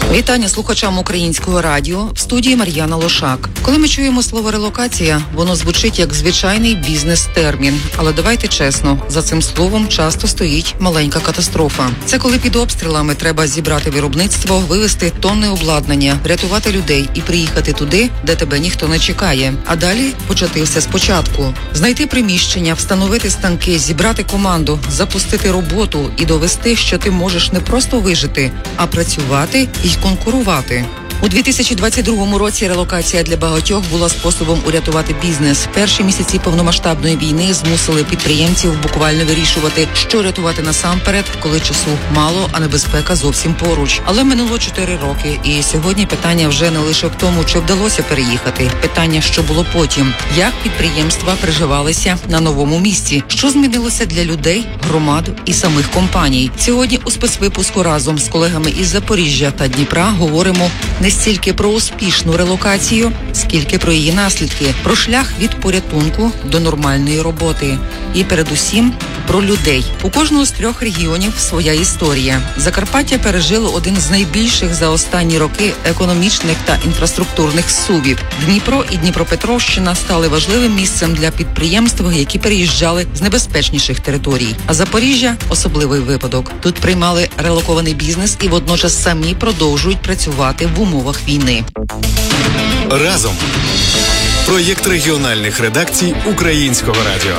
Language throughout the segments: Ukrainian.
Вітання слухачам Українського радіо. В студії Мар'яна Лошак. Коли ми чуємо слово «релокація», воно звучить як звичайний бізнес-термін. Але давайте чесно, за цим словом часто стоїть маленька катастрофа. Це коли під обстрілами треба зібрати виробництво, вивезти тонни обладнання, врятувати людей і приїхати туди, де тебе ніхто не чекає. А далі почати все спочатку. Знайти приміщення, встановити станки, зібрати команду, запустити роботу і довести, що ти можеш не просто вижити, а працювати і конкурувати. У 2022 році релокація для багатьох була способом урятувати бізнес. Перші місяці повномасштабної війни змусили підприємців буквально вирішувати, що рятувати насамперед, коли часу мало, а небезпека зовсім поруч. Але минуло 4 роки, і сьогодні питання вже не лише в тому, чи вдалося переїхати. Питання, що було потім. Як підприємства приживалися на новому місці? Що змінилося для людей, громад і самих компаній? Сьогодні у спецвипуску разом з колегами із Запоріжжя та Дніпра говоримо не стільки про успішну релокацію, скільки про її наслідки, про шлях від порятунку до нормальної роботи. І передусім про людей. У кожного з 3 регіонів своя історія. Закарпаття пережило один з найбільших за останні роки економічних та інфраструктурних зсувів. Дніпро і Дніпропетровщина стали важливим місцем для підприємств, які переїжджали з небезпечніших територій. А Запоріжжя – особливий випадок. Тут приймали релокований бізнес і водночас самі продовжують працювати в умовах війни. Разом. Проєкт регіональних редакцій Українського радіо.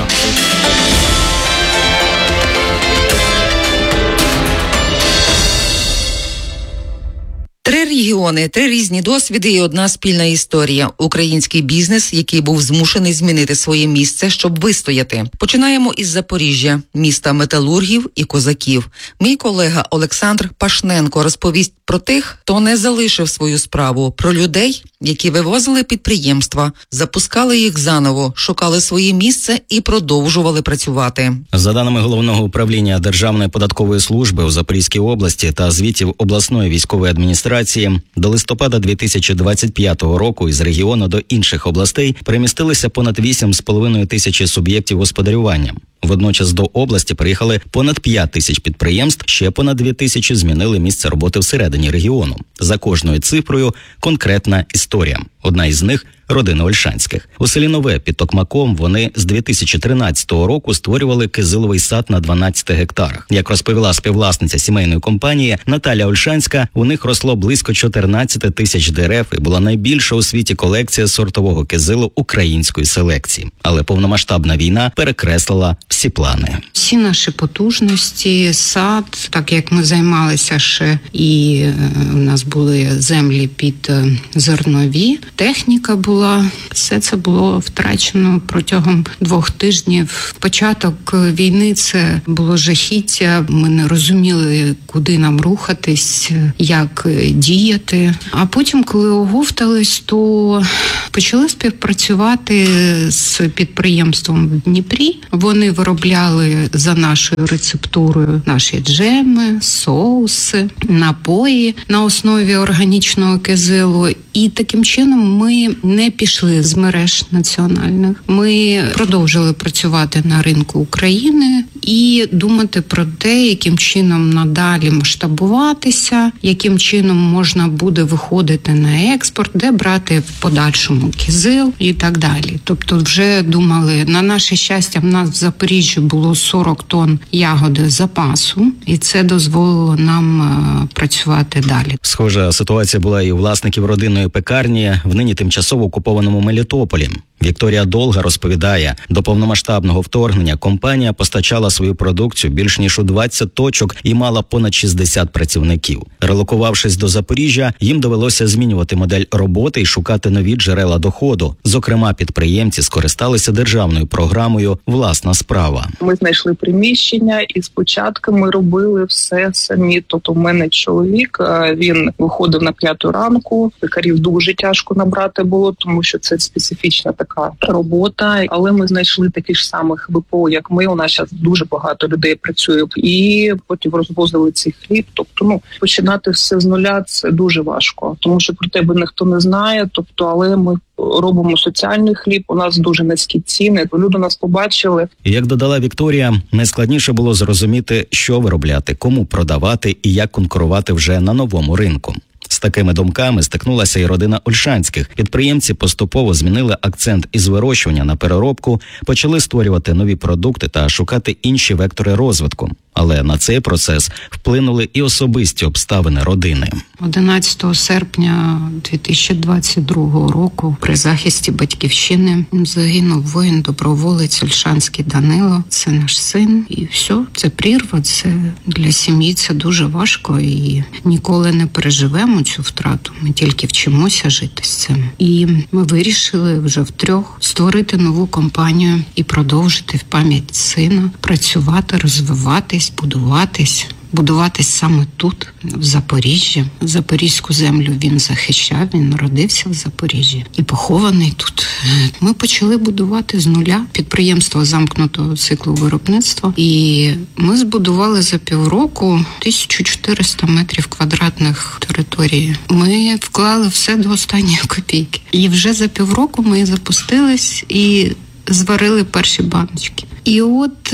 Три регіони, 3 різні досвіди і одна спільна історія. Український бізнес, який був змушений змінити своє місце, щоб вистояти. Починаємо із Запоріжжя, міста металургів і козаків. Мій колега Олександр Пашненко розповість про тих, хто не залишив свою справу, про людей, які вивозили підприємства, запускали їх заново, шукали своє місце і продовжували працювати. За даними Головного управління Державної податкової служби у Запорізькій області та звітів обласної військової адміністрації, до листопада 2025 року із регіону до інших областей перемістилися понад 8,5 тисячі суб'єктів господарювання. Водночас до області приїхали понад 5 тисяч підприємств, ще понад 2 тисячі змінили місце роботи всередині регіону. За кожною цифрою конкретна історія. Одна із них – родина Ольшанських. У селі Нове під Токмаком вони з 2013 року створювали кизиловий сад на 12 гектарах. Як розповіла співвласниця сімейної компанії Наталя Ольшанська, у них росло близько 14 тисяч дерев і була найбільша у світі колекція сортового кизилу української селекції. Але повномасштабна війна перекреслила всі плани. Всі наші потужності, сад, так як ми займалися ще і у нас були землі під зернові, техніка була, все це було втрачено протягом 2 тижнів. Початок війни це було жахіття, ми не розуміли, куди нам рухатись, як діяти. А потім, коли оговтались, то почали співпрацювати з підприємством в Дніпрі. Вони виробляли за нашою рецептурою наші джеми, соуси, напої на основі органічного кизилу. І таким чином ми не пішли з мереж національних. Ми продовжили працювати на ринку України і думати про те, яким чином надалі масштабуватися, яким чином можна буде виходити на експорт, де брати в подальшому кизил і так далі. Тобто вже думали, на наше щастя, в нас в Запоріжжі було 40 тонн ягоди запасу, і це дозволило нам працювати далі. Схожа ситуація була і у власників родинної пекарні в нині тимчасово окупованому Мелітополі. Вікторія Долга розповідає, до повномасштабного вторгнення компанія постачала свою продукцію більш ніж у 20 точок і мала понад 60 працівників. Релокувавшись до Запоріжжя, їм довелося змінювати модель роботи і шукати нові джерела доходу. Зокрема, підприємці скористалися державною програмою «Власна справа». Ми знайшли приміщення і спочатку ми робили все самі. Тобто у мене чоловік, він виходив на 5 ранку, пекарів дуже тяжко набрати було, тому що це специфічна така робота, але ми знайшли таких ж самих ВПО, як ми. У нас зараз дуже багато людей працює, і потім розвозили цей хліб. Тобто, починати все з нуля – це дуже важко, тому що про тебе ніхто не знає. Тобто, але ми робимо соціальний хліб, у нас дуже низькі ціни, люди нас побачили. Як додала Вікторія, найскладніше було зрозуміти, що виробляти, кому продавати і як конкурувати вже на новому ринку. такими думками стикнулася і родина Ольшанських. Підприємці поступово змінили акцент із вирощування на переробку, почали створювати нові продукти та шукати інші вектори розвитку. Але на цей процес вплинули і особисті обставини родини. 11 серпня 2022 року при захисті батьківщини загинув воїн-доброволець Ольшанський Данило. Це наш син. І все, це прірва, це для сім'ї це дуже важко. І ніколи не переживемо цю втрату. Ми тільки вчимося жити з цим. І ми вирішили вже втрьох створити нову компанію і продовжити в пам'ять сина працювати, розвиватись, будуватись саме тут, в Запоріжжі. Запорізьку землю він захищав, він народився в Запоріжжі і похований тут. Ми почали будувати з нуля підприємство замкнутого циклу виробництва. І ми збудували за півроку 1400 метрів квадратних території. Ми вклали все до останньої копійки. І вже за півроку ми запустились і зварили перші баночки. І от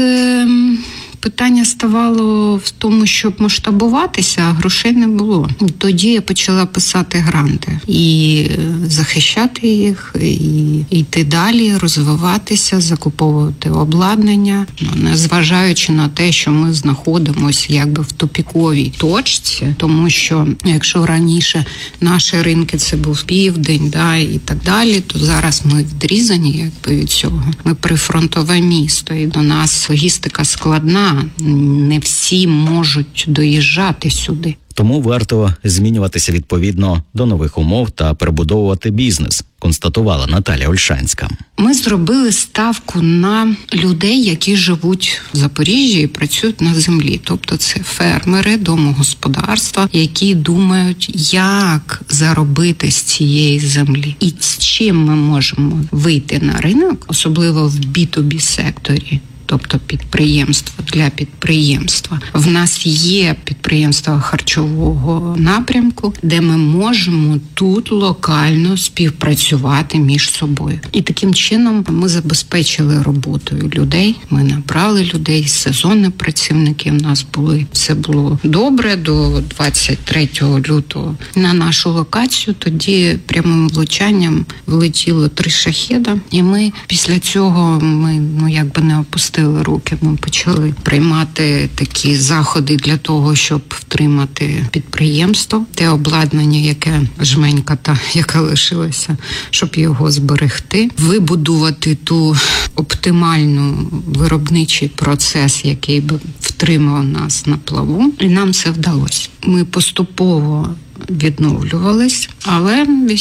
питання ставало в тому, щоб масштабуватися, а грошей не було. Тоді я почала писати гранти і захищати їх, і йти далі, розвиватися, закуповувати обладнання, незважаючи на те, що ми знаходимося якби в тупіковій точці, тому що якщо раніше наші ринки це був південь, і так далі, то зараз ми відрізані якби від цього. Ми прифронтове місто, і до нас логістика складна. Не всі можуть доїжджати сюди. Тому варто змінюватися відповідно до нових умов та перебудовувати бізнес, констатувала Наталя Ольшанська. Ми зробили ставку на людей, які живуть в Запоріжжі і працюють на землі. Тобто це фермери, домогосподарства, які думають, як заробити з цієї землі. І з чим ми можемо вийти на ринок, особливо в B2B секторі. Тобто підприємство для підприємства. В нас є підприємства харчового напрямку, де ми можемо тут локально співпрацювати між собою. І таким чином ми забезпечили роботою людей. Ми набрали людей, сезонні працівники в нас були. Все було добре до 23 лютого. На нашу локацію тоді прямим влучанням влетіло 3 шахеда. І ми після цього якби не опустили руки. Ми почали приймати такі заходи для того, щоб втримати підприємство, те обладнання, яке жменька яка лишилася, щоб його зберегти, вибудувати ту оптимальну виробничий процес, який би втримав нас на плаву. І нам це вдалося. Ми поступово відновлювались, але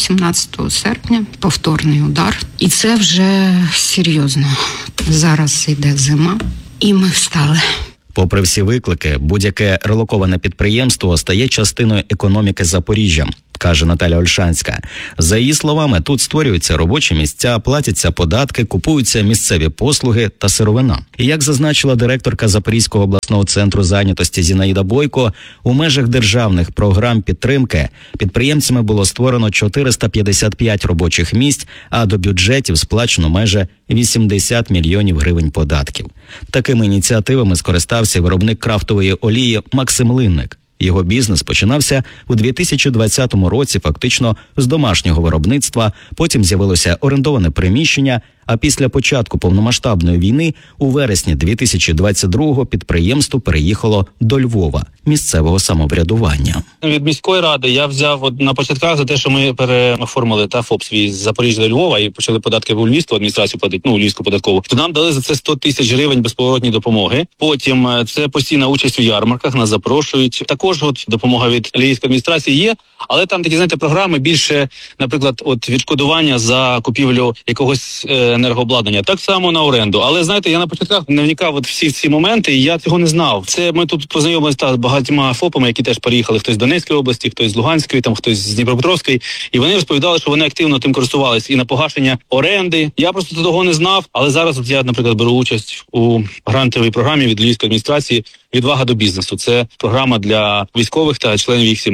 18 серпня повторний удар. І це вже серйозно. Зараз йде зима, і ми встали. Попри всі виклики, будь-яке релоковане підприємство стає частиною економіки Запоріжжя, каже Наталя Ольшанська. За її словами, тут створюються робочі місця, платяться податки, купуються місцеві послуги та сировина. І як зазначила директорка Запорізького обласного центру зайнятості Зінаїда Бойко, у межах державних програм підтримки підприємцями було створено 455 робочих місць, а до бюджетів сплачено майже 80 мільйонів гривень податків. Такими ініціативами скористався виробник крафтової олії Максим Линник. Його бізнес починався у 2020 році фактично з домашнього виробництва, потім з'явилося орендоване приміщення, а після початку повномасштабної війни у вересні 2022-го підприємство переїхало до Львова, місцевого самоврядування. Від міської ради я взяв на початках за те, що ми переоформили ФОП свій з Запоріжжя до Львова і почали податки в Львівську адміністрацію платити, Львівську податкову. То нам дали за це 100 тисяч гривень безповоротної допомоги. Потім це постійна участь у ярмарках, нас запрошують. Також допомога від Львівської адміністрації є, але там такі, програми більше, наприклад, відшкодування за купівлю якогось енергообладнання. Так само на оренду. Але, я на початках не вникав всі ці моменти, і я цього не знав. Це ми тут познайомилися з багатьма ФОПами, які теж переїхали. Хтось з Донецької області, хтось з Луганської, хтось з Дніпропетровської. І вони розповідали, що вони активно тим користувалися і на погашення оренди. Я просто того не знав. Але зараз я, наприклад, беру участь у грантовій програмі від Львівської адміністрації «Відвага до бізнесу». Це програма для військових та членів їх сімей.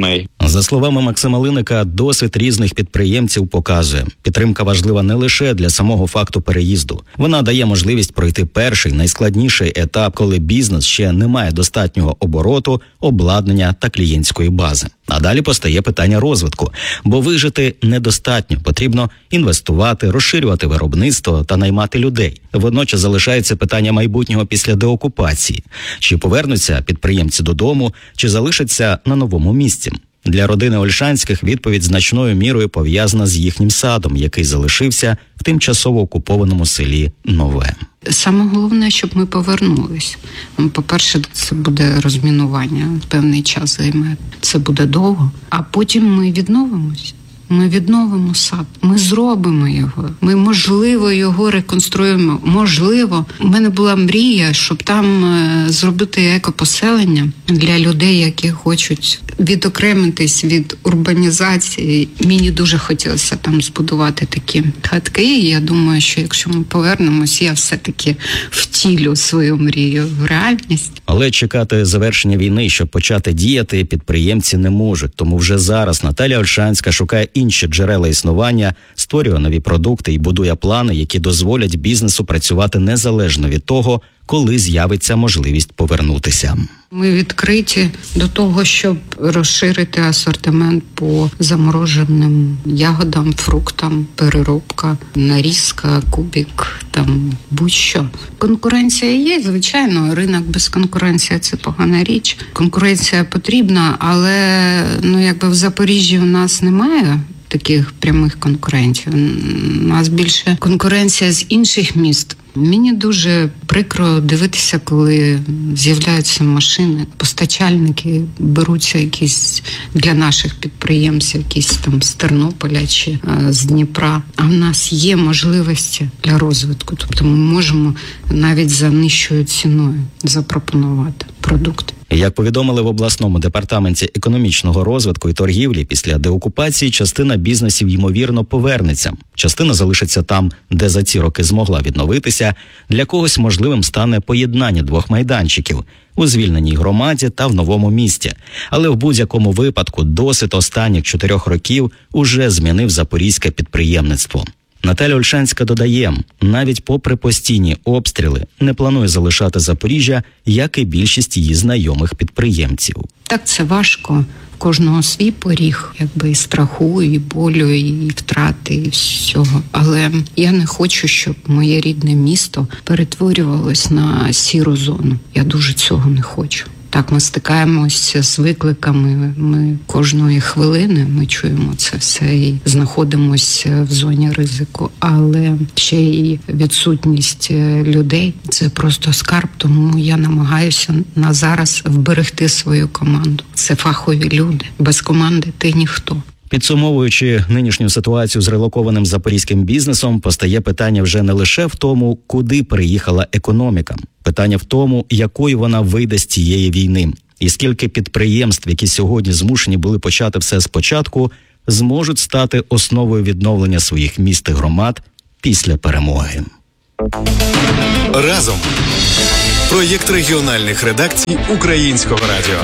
За словами Максима Линика, досвід різних підприємців показує, підтримка важлива не лише для самого факту переїзду. Вона дає можливість пройти перший, найскладніший етап, коли бізнес ще не має достатнього обороту, обладнання та клієнтської бази. А далі постає питання розвитку, бо вижити недостатньо, потрібно інвестувати, розширювати виробництво та наймати людей. Водночас залишається питання майбутнього після деокупації. Чи повернуться підприємці додому, чи залишаться на новому місці? Для родини Ольшанських відповідь значною мірою пов'язана з їхнім садом, який залишився в тимчасово окупованому селі Нове. Саме головне, щоб ми повернулись. По-перше, це буде розмінування, певний час займе. Це буде довго, а потім ми відновимось. Ми відновимо сад, ми зробимо його, ми, можливо, його реконструюємо. Можливо, у мене була мрія, щоб там зробити екопоселення для людей, які хочуть відокремитись від урбанізації. Мені дуже хотілося там збудувати такі хатки, і я думаю, що якщо ми повернемось, я все-таки втілю свою мрію в реальність. Але чекати завершення війни, щоб почати діяти, підприємці не можуть. Тому вже зараз Наталія Ольшанська шукає інші джерела існування, створює нові продукти і будує плани, які дозволять бізнесу працювати незалежно від того, коли з'явиться можливість повернутися. Ми відкриті до того, щоб розширити асортимент по замороженим ягодам, фруктам, переробка, нарізка, кубик, там будь-що. Конкуренція є, звичайно, ринок без конкуренції – це погана річ. Конкуренція потрібна, але якби в Запоріжжі у нас немає таких прямих конкурентів. У нас більше конкуренція з інших міст. Мені дуже прикро дивитися, коли з'являються машини, постачальники беруться якісь для наших підприємців, якісь там з Тернополя чи з Дніпра. А в нас є можливості для розвитку. Тобто ми можемо навіть за нижчою ціною запропонувати продукти. Як повідомили в обласному департаменті економічного розвитку і торгівлі, після деокупації частина бізнесів, ймовірно, повернеться. Частина залишиться там, де за ці роки змогла відновитися. Для когось можливим стане поєднання двох майданчиків – у звільненій громаді та в новому місті. Але в будь-якому випадку досвід останніх 4 років уже змінив запорізьке підприємництво. Наталя Ольшанська додає, навіть попри постійні обстріли, не планує залишати Запоріжжя, як і більшість її знайомих підприємців. Так, це важко. Кожного свій поріг, якби і страху, і болю, і втрати, і всього. Але я не хочу, щоб моє рідне місто перетворювалось на сіру зону. Я дуже цього не хочу. Так, ми стикаємося з викликами, ми кожної хвилини ми чуємо це все і знаходимося в зоні ризику. Але ще й відсутність людей – це просто скарб, тому я намагаюся на зараз вберегти свою команду. Це фахові люди, без команди ти ніхто. Підсумовуючи нинішню ситуацію з релокованим запорізьким бізнесом, постає питання вже не лише в тому, куди приїхала економіка. Питання в тому, якою вона вийде з цієї війни. І скільки підприємств, які сьогодні змушені були почати все спочатку, зможуть стати основою відновлення своїх міст і громад після перемоги. Разом. Проєкт регіональних редакцій Українського радіо.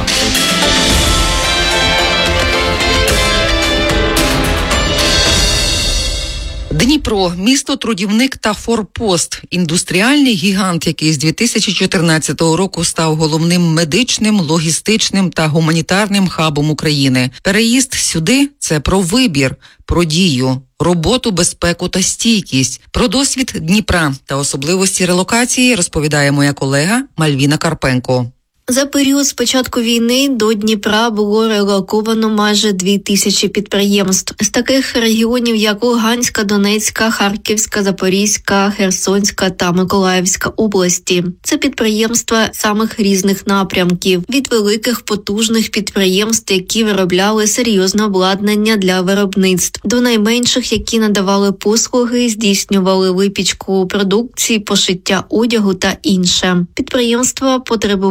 Дніпро – місто трудівник та форпост. Індустріальний гігант, який з 2014 року став головним медичним, логістичним та гуманітарним хабом України. Переїзд сюди – це про вибір, про дію, роботу, безпеку та стійкість. Про досвід Дніпра та особливості релокації розповідає моя колега Мальвіна Карпенко. За період з початку війни до Дніпра було релоковано майже 2000 підприємств. З таких регіонів, як Луганська, Донецька, Харківська, Запорізька, Херсонська та Миколаївська області. Це підприємства самих різних напрямків. Від великих потужних підприємств, які виробляли серйозне обладнання для виробництв, до найменших, які надавали послуги, здійснювали випічку продукції, пошиття одягу та інше. Підприємства потребували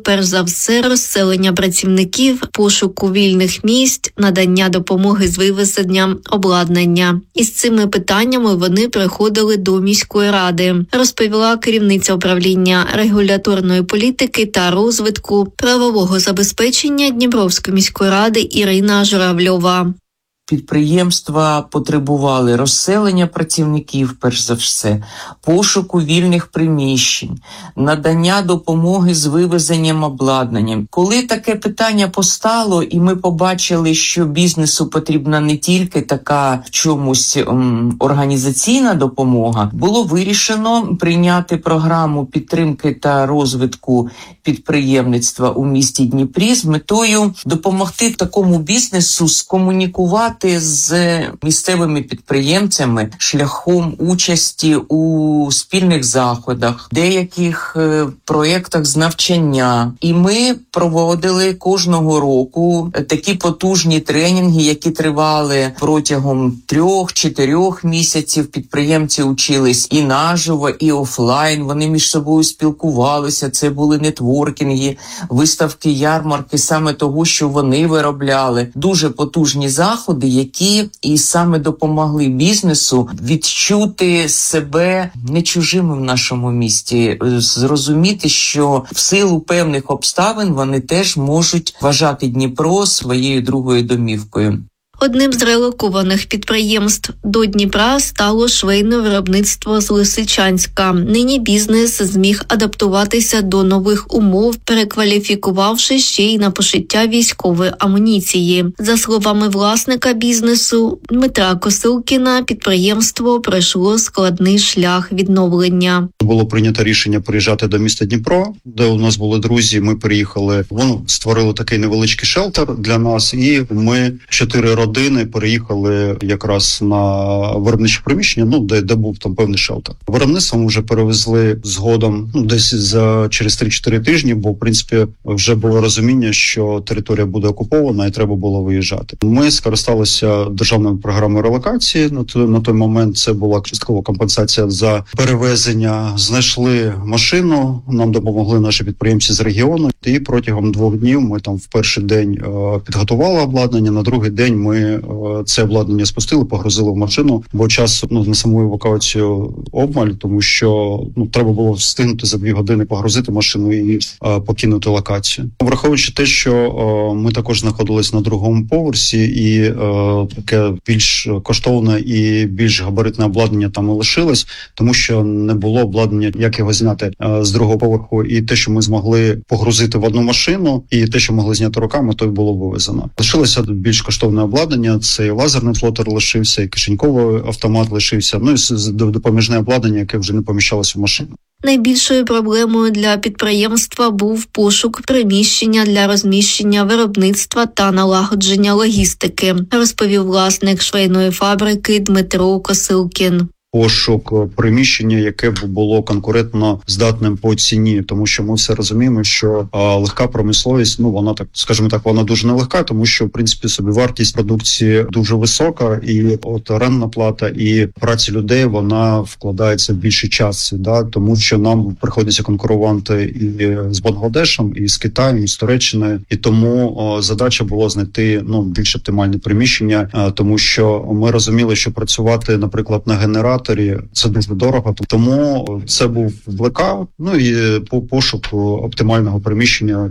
перш за все розселення працівників, пошуку вільних місць, надання допомоги з вивезенням обладнання. Із цими питаннями вони приходили до міської ради, розповіла керівниця управління регуляторної політики та розвитку правового забезпечення Дніпровської міської ради Ірина Журавльова. Підприємства потребували розселення працівників, перш за все, пошуку вільних приміщень, надання допомоги з вивезенням обладнання. Коли таке питання постало, і ми побачили, що бізнесу потрібна не тільки така в чомусь організаційна допомога, було вирішено прийняти програму підтримки та розвитку підприємництва у місті Дніпрі з метою допомогти такому бізнесу скомунікувати з місцевими підприємцями шляхом участі у спільних заходах, деяких проєктах з навчання. І ми проводили кожного року такі потужні тренінги, які тривали протягом 3-4 місяців. Підприємці учились і наживо, і офлайн. Вони між собою спілкувалися. Це були нетворкінги, виставки, ярмарки саме того, що вони виробляли. Дуже потужні заходи, які і саме допомогли бізнесу відчути себе не чужими в нашому місті, зрозуміти, що в силу певних обставин вони теж можуть вважати Дніпро своєю другою домівкою. Одним з релокованих підприємств до Дніпра стало швейне виробництво з Лисичанська. Нині бізнес зміг адаптуватися до нових умов, перекваліфікувавши ще й на пошиття військової амуніції. За словами власника бізнесу Дмитра Косилкіна, підприємство пройшло складний шлях відновлення. Було прийнято рішення приїжджати до міста Дніпро, де у нас були друзі, ми приїхали, вони створили такий невеличкий шелтер для нас, і ми 4 родини переїхали якраз на виробниче приміщення, де був там певний шелтер. Виробництво ми вже перевезли згодом, десь через 3-4 тижні, бо в принципі вже було розуміння, що територія буде окупована і треба було виїжджати. Ми скористалися державною програмою релокації. На той момент це була часткова компенсація за перевезення. Знайшли машину, нам допомогли наші підприємці з регіону, і протягом 2 днів ми там в перший день підготували обладнання, на другий день ми це обладнання спустили, погрузили в машину, бо часу на саму евакуацію обмаль, тому що треба було встигнути за 2 години погрузити машину і покинути локацію. Враховуючи те, що ми також знаходились на 2-му поверсі, і таке більш коштовне і більш габаритне обладнання там і лишилось, тому що не було обладнання, як його зняти з 2-го поверху, і те, що ми змогли погрузити в одну машину, і те, що могли зняти руками, то й було вивезено. Лишилося більш коштовне обладнання, це і лазерний флотер лишився, і кишеньковий автомат лишився, і допоміжне обладнання, яке вже не поміщалося в машину. Найбільшою проблемою для підприємства був пошук приміщення для розміщення виробництва та налагодження логістики, розповів власник швейної фабрики Дмитро Косилкін. Пошук приміщення, яке б було конкурентно здатним по ціні, тому що ми все розуміємо, що легка промисловість, вона так, скажімо так, вона дуже нелегка, тому що в принципі собівартість продукції дуже висока, і от орендна плата і праця людей, вона вкладається в більший час, тому що нам приходиться конкурувати і з Бангладешем, і з Китаєм, і з Туреччиною, і тому задача була знайти більш оптимальне приміщення, тому що ми розуміли, що працювати, наприклад, на генераторі це дуже дорого, тому це був блекаут, і пошук оптимального приміщення